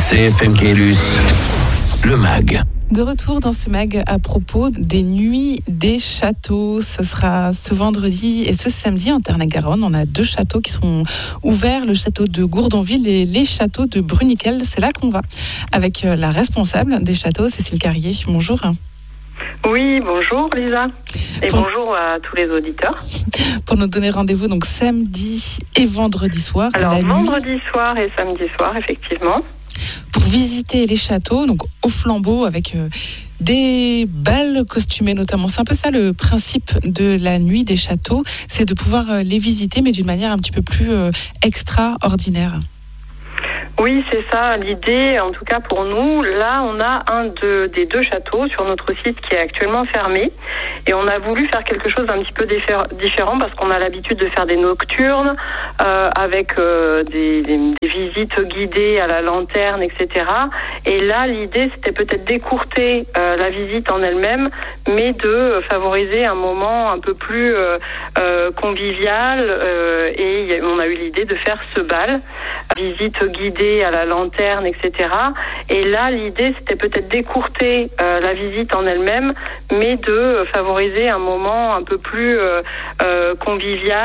CFM Caylus, le MAG. De retour dans ce MAG à propos des nuits des châteaux. Ce sera ce vendredi et ce samedi en Tarn-et-Garonne. On a 2 châteaux qui sont ouverts, le château de Gourdonville et les châteaux de Bruniquel. C'est là qu'on va avec la responsable des châteaux, Cécile Carrier. Bonjour. Oui, bonjour Lisa. Et bonjour à tous les auditeurs. Pour nous donner rendez-vous donc samedi et vendredi soir. Alors vendredi soir et samedi soir, effectivement. Pour visiter les châteaux, donc au flambeau avec des bals costumés notamment. C'est un peu ça le principe de la nuit des châteaux, c'est de pouvoir les visiter mais d'une manière un petit peu plus extraordinaire. Oui, c'est ça l'idée, en tout cas pour nous. Là, on a des 2 châteaux sur notre site qui est actuellement fermé. Et on a voulu faire quelque chose d'un petit peu différent parce qu'on a l'habitude de faire des nocturnes avec des visites guidées à la lanterne, etc. Et là, l'idée, c'était peut-être d'écourter la visite en elle-même, mais de favoriser un moment un peu plus convivial. Et on a eu l'idée de faire ce bal, visite guidée à la lanterne, etc. Et là, l'idée, c'était peut-être d'écourter la visite en elle-même, mais de favoriser un moment un peu plus convivial.